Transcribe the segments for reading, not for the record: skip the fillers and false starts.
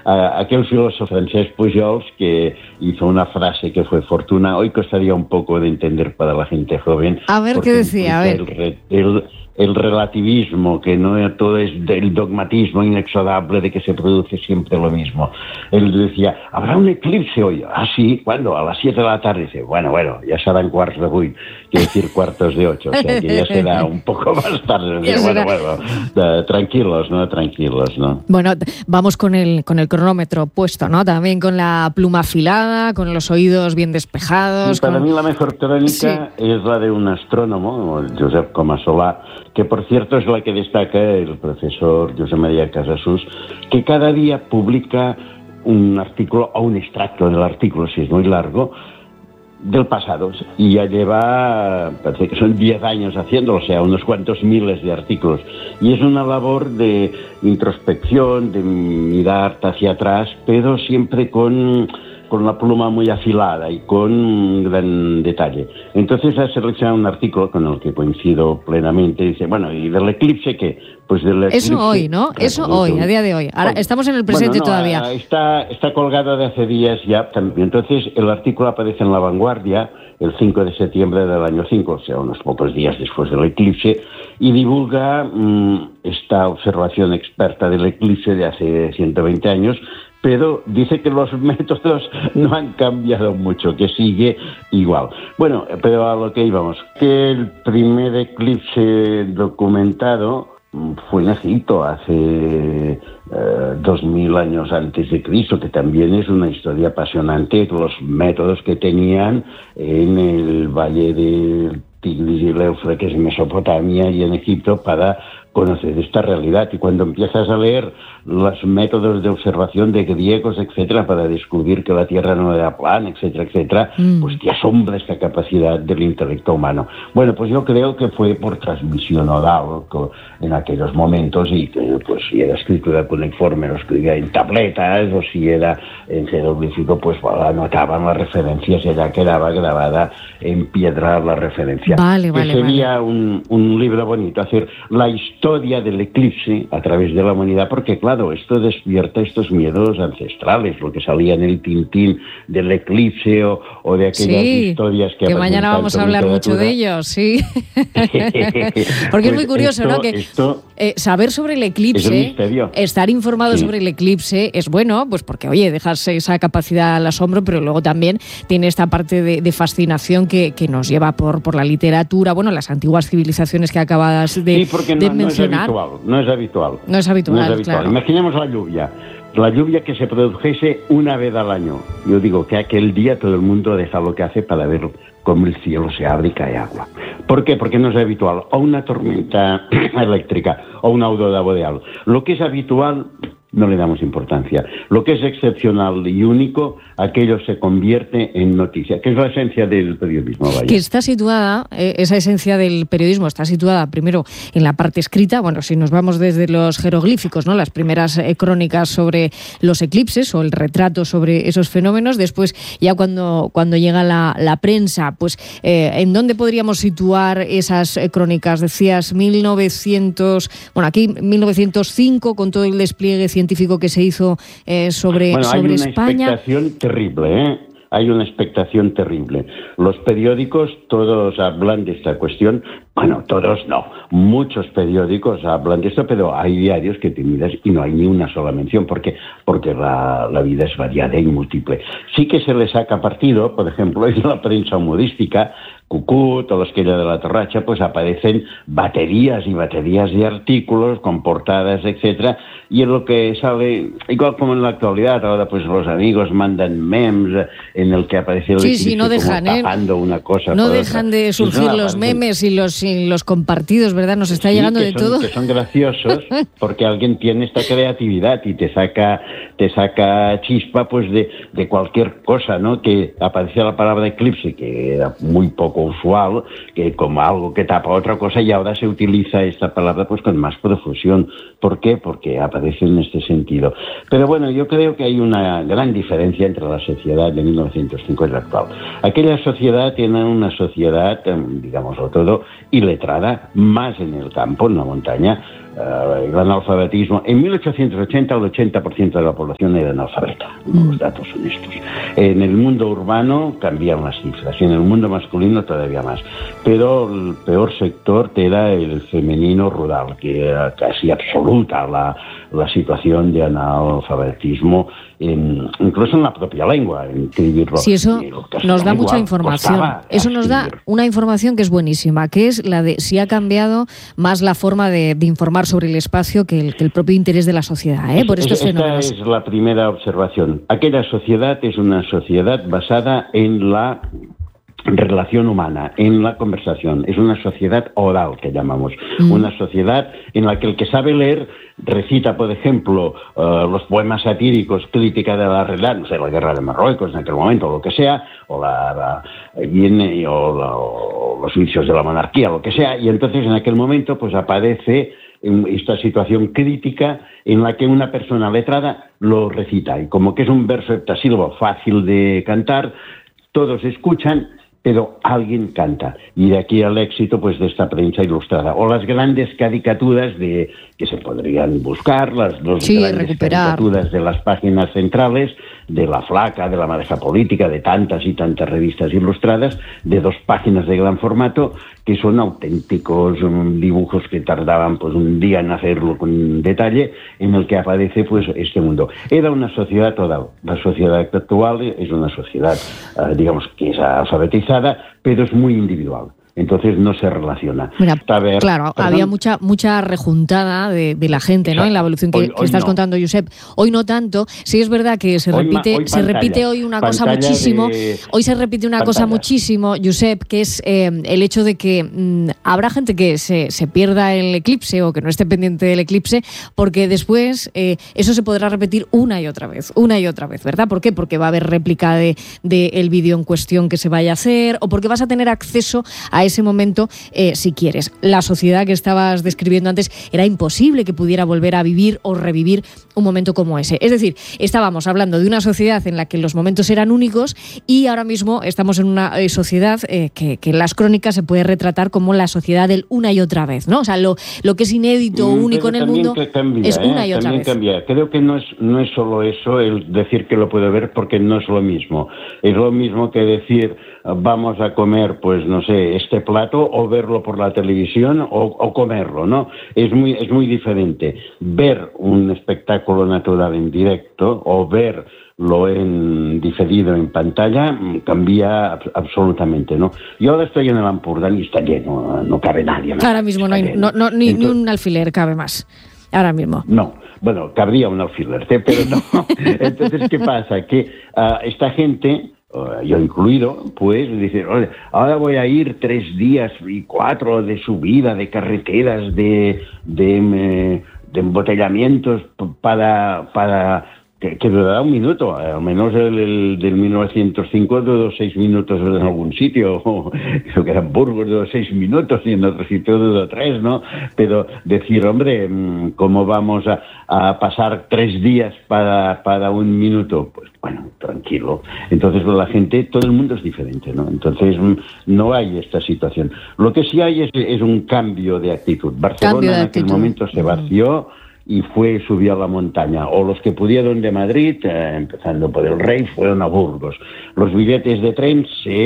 aquel filósofo Francesc Pujols que hizo una frase que fue fortuna, hoy costaría un poco de entender para la gente joven. A ver qué decía, a ver. El relativismo, que no todo es del dogmatismo inexorable de que se produce siempre lo mismo. Él decía, ¿habrá un eclipse hoy? Ah, sí, ¿cuándo? A las 7 de la tarde. Dice, bueno, ya serán quarts de 8, quiere decir cuartos de 8, o sea, que ya será un poco más tarde. Dice, tranquilos, ¿no? Bueno, vamos con el cronómetro puesto, ¿no? También con la pluma afilada, con los oídos bien despejados. Sí, para mí la mejor crónica es la de un astrónomo, Josep Comasolà, que por cierto es la que destaca el profesor Josep María Casasus, que cada día publica un artículo o un extracto del artículo, si es muy largo, del pasado, y ya lleva, parece que son 10 años haciéndolo, o sea, unos cuantos miles de artículos, y es una labor de introspección, de mirar hacia atrás, pero siempre con la pluma muy afilada y con un gran detalle. Entonces ha seleccionado un artículo con el que coincido plenamente. Dice, bueno, ¿y del eclipse qué? Pues del eclipse... Eso hoy, ¿no? Eso hoy, a día de hoy. Ahora estamos en el presente todavía. Está colgado de hace días ya. Entonces el artículo aparece en La Vanguardia el 5 de septiembre del año 5, o sea, unos pocos días después del eclipse, y divulga esta observación experta del eclipse de hace 120 años, pero dice que los métodos no han cambiado mucho, que sigue igual. Bueno, pero a lo que íbamos, que el primer eclipse documentado fue en Egipto hace 2000 años antes de Cristo, que también es una historia apasionante, los métodos que tenían en el valle de Tigris y el Éufrates en Mesopotamia y en Egipto para conocer esta realidad. Y cuando empiezas a leer los métodos de observación de griegos, etcétera, para descubrir que la Tierra no era plana, etcétera, etcétera, pues te asombra esta capacidad del intelecto humano. Bueno, pues yo creo que fue por transmisión oral en aquellos momentos, y que pues si era escritura cuneiforme lo escribía en tabletas, o si era en jeroglífico, pues anotaban las referencias y ya quedaba grabada en piedra la referencia. Vale. Sería un libro bonito, hacer la historia del eclipse a través de la humanidad, porque claro, esto despierta estos miedos ancestrales, lo que salía en el Tintín del eclipse o de aquellas historias que mañana vamos a hablar mucho de ellos, sí. Porque pues es muy curioso, ¿no? Que saber sobre el eclipse, estar informado sobre el eclipse es bueno, pues porque, oye, dejas esa capacidad al asombro, pero luego también tiene esta parte de fascinación que nos lleva por la literatura, bueno, las antiguas civilizaciones que acabas de mencionar. No es habitual. Claro. Imaginemos la lluvia que se produjese una vez al año. Yo digo que aquel día todo el mundo deja lo que hace para ver cómo el cielo se abre y cae agua. ¿Por qué? Porque no es habitual. O una tormenta eléctrica o una aurora boreal. Lo que es habitual no le damos importancia. Lo que es excepcional y único, aquello se convierte en noticia, que es la esencia del periodismo. Que está situada, esa esencia del periodismo está situada primero en la parte escrita, bueno, si nos vamos desde los jeroglíficos, ¿no? Las primeras crónicas sobre los eclipses o el retrato sobre esos fenómenos, después ya cuando llega la prensa, pues ¿en dónde podríamos situar esas crónicas? Decías 1905 con todo el despliegue científico que se hizo sobre España. Hay una expectación terrible, Hay una expectación terrible. Los periódicos todos hablan de esta cuestión. Bueno, todos no. Muchos periódicos hablan de esto, pero hay diarios que te miras y no hay ni una sola mención, porque la vida es variada y múltiple. Sí que se le saca partido, por ejemplo, en la prensa humorística, Cucut o los que de la Torracha, pues aparecen baterías y baterías de artículos con portadas, etcétera, y en lo que sale, igual como en la actualidad, ahora pues los amigos mandan memes en el que aparece el eclipse no dejan, como tapando una cosa. No dejan de surgir los memes y los compartidos, ¿verdad? Nos está llegando de todo. Que son graciosos porque alguien tiene esta creatividad y te saca chispa pues de cualquier cosa, ¿no? Que aparecía la palabra eclipse, que era muy poco usual, que como algo que tapa otra cosa, y ahora se utiliza esta palabra pues con más profusión. ¿Por qué? Porque aparece en este sentido. Pero bueno, yo creo que hay una gran diferencia entre la sociedad de 1905 y la actual. Aquella sociedad era una sociedad, digámoslo todo, iletrada, más en el campo, en la montaña, el analfabetismo. En 1880 el 80% de la población era analfabeta. Los datos son estos. En el mundo urbano cambiaron las cifras, y en el mundo masculino todavía más. Pero el peor sector era el femenino rural, que era casi absoluta la situación de analfabetismo, incluso en la propia lengua, en escribirlo. Sí, eso nos da mucha información. Eso nos da una información que es buenísima, que es la de si ha cambiado más la forma de informar sobre el espacio que el propio interés de la sociedad, por estos fenómenos. Esta es la primera observación. Aquella sociedad es una sociedad basada en la relación humana, en la conversación. Es una sociedad oral, que llamamos. Una sociedad en la que el que sabe leer recita, por ejemplo, los poemas satíricos, crítica de la realidad, no sé, la guerra de Marruecos en aquel momento, o lo que sea, o los vicios de la monarquía, lo que sea, y entonces en aquel momento pues aparece esta situación crítica en la que una persona letrada lo recita, y como que es un verso heptasílabo fácil de cantar, todos escuchan, pero alguien canta, y de aquí al éxito pues de esta prensa ilustrada, o las grandes caricaturas que se podrían buscar, las grandes caricaturas de las páginas centrales, de La Flaca, de La Madeja Política, de tantas y tantas revistas ilustradas, de 2 páginas de gran formato, que son auténticos dibujos que tardaban pues un día en hacerlo con detalle, en el que aparece pues este mundo. Era una sociedad toda. La sociedad actual es una sociedad, digamos, que es alfabetizada, pero es muy individual. Entonces no se relaciona. Mira, claro, había mucha rejuntada de la gente, ¿no? En la evolución que estás contando, Josep. Hoy no tanto. Sí es verdad que se repite hoy una cosa muchísimo. Hoy se repite una cosa muchísimo, Josep, que es el hecho de que habrá gente que se pierda el eclipse o que no esté pendiente del eclipse, porque después eso se podrá repetir una y otra vez, ¿verdad? ¿Por qué? Porque va a haber réplica de el vídeo en cuestión que se vaya a hacer, o porque vas a tener acceso a ese momento si quieres. La sociedad que estabas describiendo antes era imposible que pudiera volver a vivir o revivir un momento como ese. Es decir, estábamos hablando de una sociedad en la que los momentos eran únicos, y ahora mismo estamos en una sociedad que en las crónicas se puede retratar como la sociedad del una y otra vez, ¿no? O sea, lo que es inédito o único en el mundo es una y otra vez. Cambia. Creo que no es solo eso el decir que lo puede ver, porque no es lo mismo. Es lo mismo que decir vamos a comer, pues no sé, este plato, o verlo por la televisión, o comerlo, ¿no? Es muy diferente ver un espectáculo natural en directo o verlo en diferido en pantalla, cambia absolutamente, ¿no? Yo ahora estoy en el Ampurdán y está lleno, no cabe nadie. Ahora mismo ni un alfiler cabe más. Ahora mismo. No, bueno, cabría un alfiler, pero no. Entonces, ¿qué pasa? Que esta gente, yo incluido, pues dice, ahora voy a ir 3 días y 4 de subida, de carreteras, de embotellamientos para que durará un minuto, al menos el del 1905 duró 6 minutos en algún sitio, creo que en Burgos duró 6 minutos y en otro sitio duró 3, ¿no? Pero decir, hombre, ¿cómo vamos a pasar 3 días para un minuto? Pues bueno, tranquilo. Entonces la gente, todo el mundo es diferente, ¿no? Entonces no hay esta situación. Lo que sí hay es un cambio de actitud. Barcelona en aquel momento se vació y subió a la montaña. O los que pudieron de Madrid, empezando por el Rey, fueron a Burgos. Los billetes de tren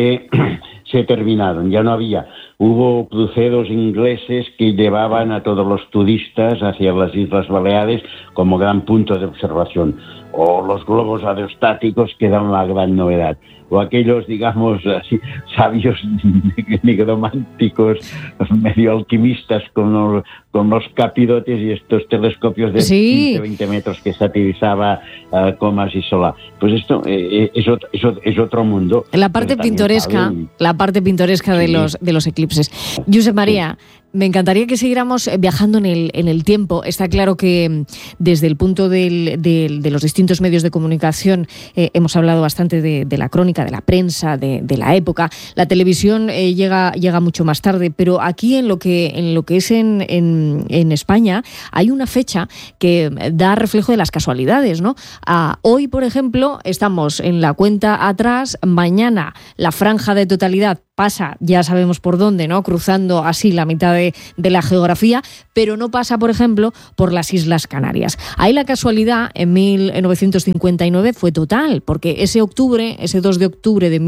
se terminaron, ya no había. Hubo cruceros ingleses que llevaban a todos los turistas hacia las Islas Baleares como gran punto de observación. O los globos aerostáticos, que eran la gran novedad. O aquellos, digamos, así, sabios nigrománticos, medio alquimistas con los capirotes y estos telescopios de 15-20 metros que satirizaba Comas y Solá. Pues esto es otro mundo. La parte pintoresca de los eclipses. Josep María, me encantaría que siguiéramos viajando en el tiempo. Está claro que desde el punto de los distintos medios de comunicación hemos hablado bastante de la crónica, de la prensa, de la época. La televisión llega mucho más tarde, pero aquí en lo que es en España hay una fecha que da reflejo de las casualidades, ¿no? Hoy, por ejemplo, estamos en la cuenta atrás, mañana la franja de totalidad pasa, ya sabemos por dónde, ¿no? Cruzando así la mitad de la geografía, pero no pasa, por ejemplo, por las Islas Canarias. Ahí la casualidad en 1959 fue total, porque ese 2 de octubre de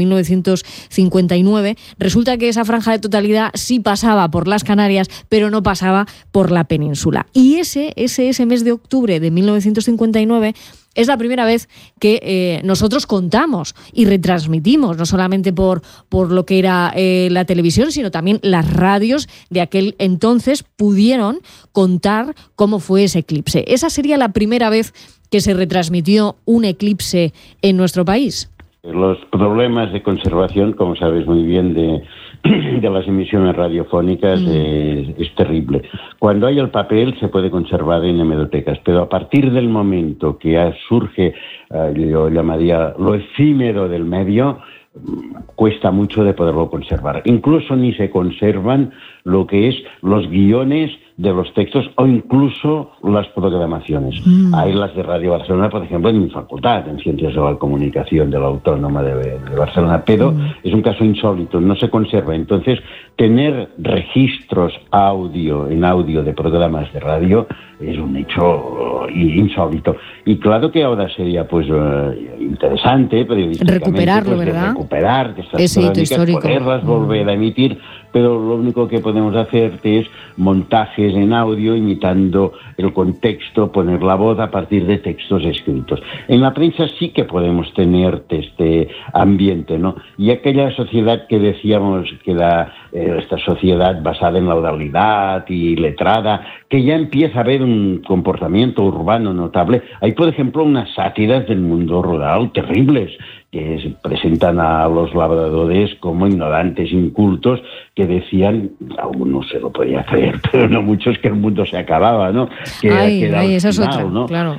1959, resulta que esa franja de totalidad sí pasaba por las Canarias, pero no pasaba por la península. Y ese mes de octubre de 1959 es la primera vez que nosotros contamos y retransmitimos, no solamente por lo que era la televisión, sino también las radios de aquel entonces pudieron contar cómo fue ese eclipse. ¿Esa sería la primera vez que se retransmitió un eclipse en nuestro país? Los problemas de conservación, como sabes muy bien, de las emisiones radiofónicas es terrible. Cuando hay el papel se puede conservar en hemerotecas, pero a partir del momento que surge, yo llamaría lo efímero del medio, cuesta mucho de poderlo conservar. Incluso ni se conservan lo que es los guiones de los textos o incluso las programaciones. Hay las de Radio Barcelona, por ejemplo, en mi facultad, en Ciencias de la Comunicación de la Autónoma de Barcelona, pero es un caso insólito, no se conserva. Entonces, tener registros en audio de programas de radio es un hecho insólito. Y claro que ahora sería pues interesante periodísticamente recuperarlo, ¿verdad? Recuperar estas ese hito histórico, poderlas volver a emitir, pero lo único que podemos hacer es montajes en audio imitando el contexto, poner la voz a partir de textos escritos. En la prensa sí que podemos tener este ambiente, ¿no? Y aquella sociedad que decíamos que era esta sociedad basada en la oralidad y letrada, que ya empieza a haber un comportamiento urbano notable. Hay, por ejemplo, unas sátiras del mundo rural terribles, que se presentan a los labradores como ignorantes, incultos, que decían, algunos se lo podía creer, pero no muchos, que el mundo se acababa, ¿no? Que era esa es final, otra, ¿no? Claro.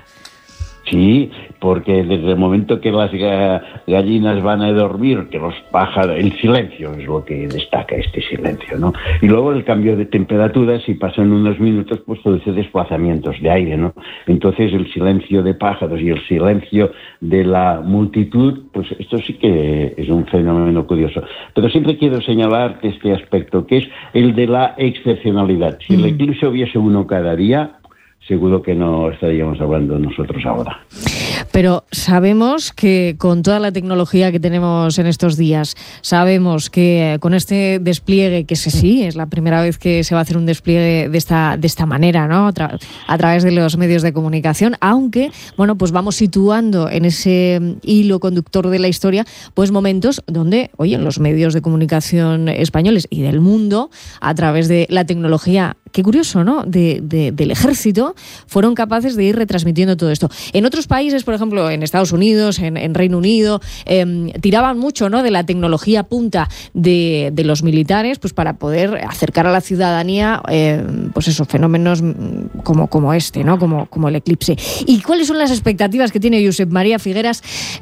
Sí, porque desde el momento que las gallinas van a dormir, que los pájaros, el silencio es lo que destaca, este silencio, ¿no? Y luego el cambio de temperatura, si pasan unos minutos, pues produce desplazamientos de aire, ¿no? Entonces el silencio de pájaros y el silencio de la multitud, pues esto sí que es un fenómeno curioso. Pero siempre quiero señalar este aspecto, que es el de la excepcionalidad. Si el eclipse hubiese uno cada día, seguro que no estaríamos hablando nosotros ahora. Pero sabemos que con toda la tecnología que tenemos en estos días, sabemos que con este despliegue, que sí, es la primera vez que se va a hacer un despliegue de esta manera, ¿no? A través de los medios de comunicación, aunque, bueno, pues vamos situando en ese hilo conductor de la historia, pues momentos donde, oye, los medios de comunicación españoles y del mundo, a través de la tecnología, qué curioso, ¿no?, del ejército, fueron capaces de ir retransmitiendo todo esto. En otros países, por ejemplo, en Estados Unidos, en Reino Unido, tiraban mucho, ¿no?, de la tecnología punta de los militares, pues para poder acercar a la ciudadanía, pues esos fenómenos como este, ¿no?, como el eclipse. ¿Y cuáles son las expectativas que tiene Josep María Figueras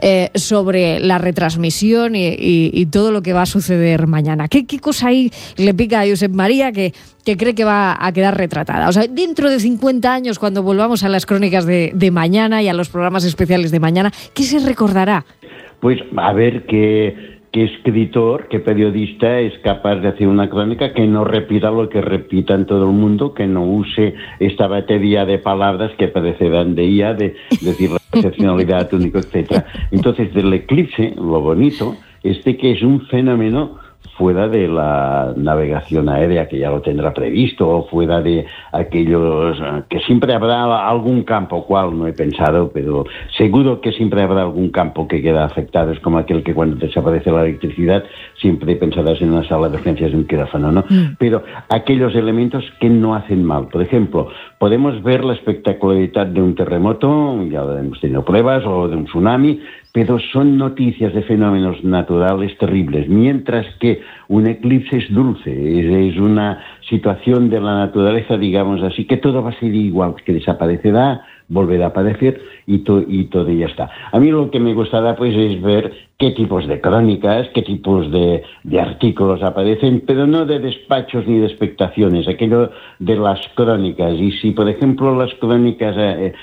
sobre la retransmisión y todo lo que va a suceder mañana? ¿Qué cosa ahí le pica a Josep María que cree que va a quedar retratada? O sea, dentro de 50 años, cuando volvamos a las crónicas de mañana y a los programas especiales de mañana, ¿qué se recordará? Pues a ver qué escritor, qué periodista es capaz de hacer una crónica que no repita lo que repita en todo el mundo, que no use esta batería de palabras que parecerán de IA, de decir la excepcionalidad, único, etcétera. Entonces, del eclipse, lo bonito es de que es un fenómeno fuera de la navegación aérea, que ya lo tendrá previsto, o fuera de aquellos que siempre habrá algún campo, cual no he pensado, pero seguro que siempre habrá algún campo que queda afectado. Es como aquel que cuando desaparece la electricidad siempre pensarás en una sala de urgencias de un quirófano, ¿no? Pero aquellos elementos que no hacen mal. Por ejemplo, podemos ver la espectacularidad de un terremoto, ya hemos tenido pruebas, o de un tsunami, pero son noticias de fenómenos naturales terribles, mientras que un eclipse es dulce, es una situación de la naturaleza, digamos así, que todo va a ser igual, que desaparecerá, volverá a aparecer y todo ya está. A mí lo que me gustará pues es ver qué tipos de crónicas, qué tipos de artículos aparecen, pero no de despachos ni de expectaciones, aquello de las crónicas. Y si, por ejemplo, las crónicas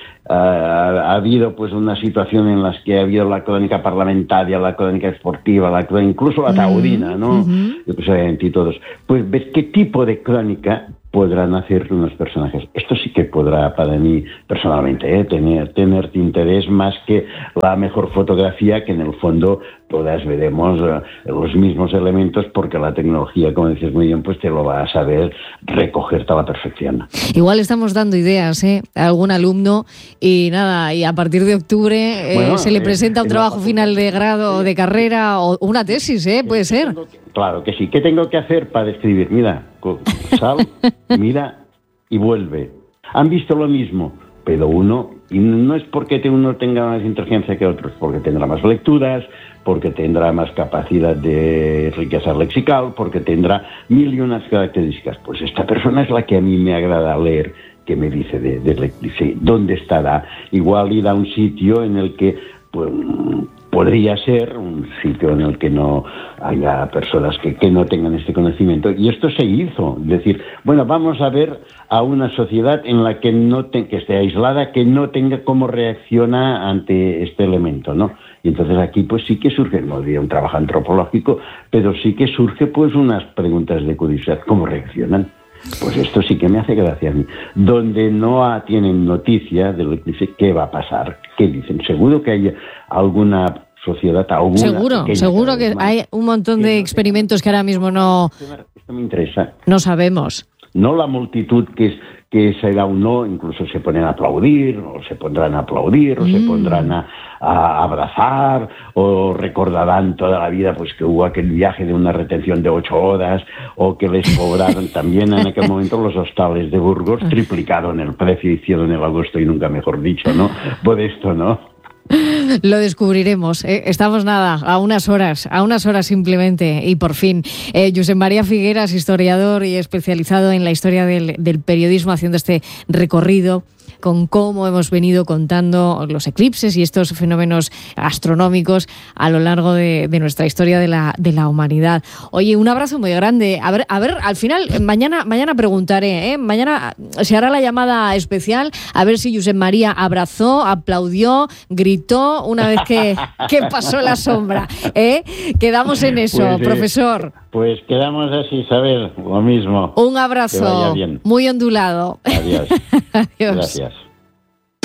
ha habido pues una situación en las que ha habido la crónica parlamentaria, la crónica esportiva, incluso la taurina, ¿no? Pues, y todos. Pues ver qué tipo de crónica podrán hacer unos personajes. Esto sí que podrá, para mí, personalmente, tener interés más que la mejor fotografía, que en el fondo todas veremos los mismos elementos, porque la tecnología, como dices muy bien, pues te lo va a saber recoger a la perfección. Igual estamos dando ideas a algún alumno y nada, y a partir de octubre se le presenta un trabajo final de grado o de carrera o una tesis, puede ser. Claro que sí. ¿Qué tengo que hacer para escribir? Mira, sal, mira y vuelve. Han visto lo mismo, pero uno, y no es porque uno tenga más inteligencia que otros, porque tendrá más lecturas, porque tendrá más capacidad de riqueza lexical, porque tendrá mil y unas características. Pues esta persona es la que a mí me agrada leer, que me dice del eclipse. ¿Dónde estará? Igual ir a un sitio en el que pues, podría ser un sitio en el que no haya personas que no tengan este conocimiento. Y esto se hizo. Es decir, bueno, vamos a ver a una sociedad en la que que esté aislada, que no tenga cómo reacciona ante este elemento, ¿no? Y entonces aquí pues sí que surge, no diría un trabajo antropológico, pero sí que surge pues unas preguntas de curiosidad. ¿Cómo reaccionan? Pues esto sí que me hace gracia a mí. Donde no tienen noticia de lo que dice, ¿qué va a pasar? ¿Qué dicen? Seguro que hay alguna sociedad, Seguro que hay un montón de experimentos que ahora mismo Esto me interesa. No sabemos. No la multitud que será o no, incluso se ponen a aplaudir, o se pondrán a aplaudir, o se pondrán a abrazar, o recordarán toda la vida pues que hubo aquel viaje de una retención de 8 horas, o que les cobraron también en aquel momento los hostales de Burgos, triplicaron el precio, hicieron el agosto y nunca mejor dicho, ¿no? Por esto, ¿no? Lo descubriremos. Estamos a unas horas simplemente, y por fin. Josep María Figueras, historiador y especializado en la historia del periodismo, haciendo este recorrido con cómo hemos venido contando los eclipses y estos fenómenos astronómicos a lo largo de nuestra historia de la humanidad. Oye, un abrazo muy grande. A ver, al final, mañana preguntaré, mañana se hará la llamada especial, a ver si Josep María abrazó, aplaudió, gritó una vez que pasó la sombra. Quedamos en eso, pues, profesor. Pues quedamos así, Isabel, lo mismo. Un abrazo muy ondulado. Adiós. Adiós. Gracias.